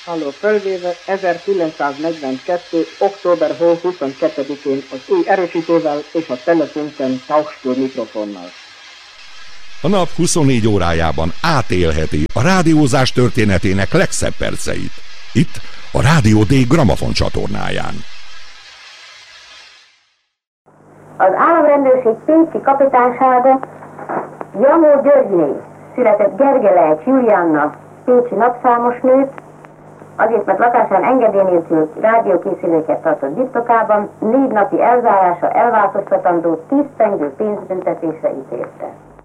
Halló, fölvéve 1942. október 22-én az új erősítővel és a telefonken Tauchstuhl mikrofonnal. A nap 24 órájában átélheti a rádiózás történetének legszebb perceit. Itt a Rádió D Gramafon csatornáján. Az államrendőrség pécsi kapitánysága Jamó Györgyné született Gergelejcs Julianna pécsi napszámos nőt, azért mert lakásán engedély nélkül rádiókészüléket tartott birtokában 4 napi elzárása elváltoztatandó 10 pengő pénzbüntetésre ítélte.